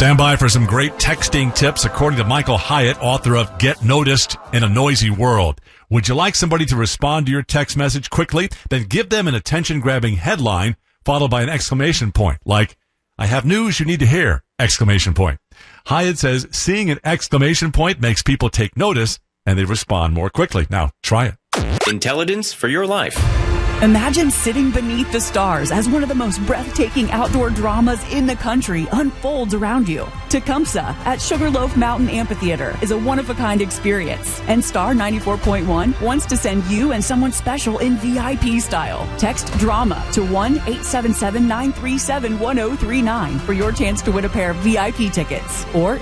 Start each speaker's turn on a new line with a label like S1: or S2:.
S1: Stand by for some great texting tips according to Michael Hyatt, author of Get Noticed in a Noisy World. Would you like somebody to respond to your text message quickly? Then give them an attention-grabbing headline followed by an exclamation point, like, I have news you need to hear, exclamation point. Hyatt says seeing an exclamation point makes people take notice and they respond more quickly. Now, try it.
S2: Intelligence for your life.
S3: Imagine sitting beneath the stars as one of the most breathtaking outdoor dramas in the country unfolds around you. Tecumseh at Sugarloaf Mountain Amphitheater is a one-of-a-kind experience, and Star 94.1 wants to send you and someone special in VIP style. Text DRAMA to 1-877-937-1039 for your chance to win a pair of VIP tickets, or